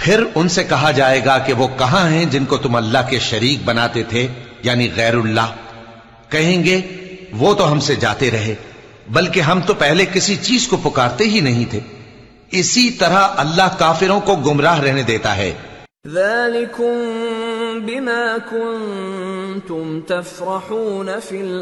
फिर उनसे कहा जाएगा कि वो कहां हैं जिनको तुम अल्लाह के शरीक बनाते थे, यानी गैरुल्लाह। कहेंगे वो तो हमसे जाते रहे, बल्कि हम तो पहले किसी चीज को पुकारते ही नहीं थे। इसी तरह अल्लाह काफिरों को गुमराह रहने देता है। ज़ालिकुम बिमा कुन्तुम तफ़रहून फ़िल